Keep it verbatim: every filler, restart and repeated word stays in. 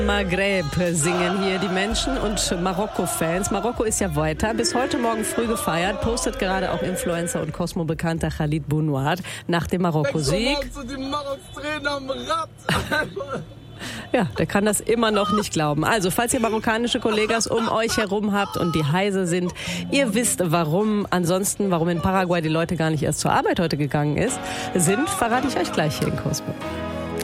Maghreb singen hier die Menschen und Marokko-Fans. Marokko ist ja weiter. Bis heute Morgen früh gefeiert. Postet gerade auch Influencer und Cosmo-Bekannter Khalid Bounoud nach dem Marokko-Sieg. Ja, der kann das immer noch nicht glauben. Also, falls ihr marokkanische Kollegas um euch herum habt und die heise sind, ihr wisst warum. Ansonsten, warum in Paraguay die Leute gar nicht erst zur Arbeit heute gegangen ist, sind, verrate ich euch gleich hier in Cosmo.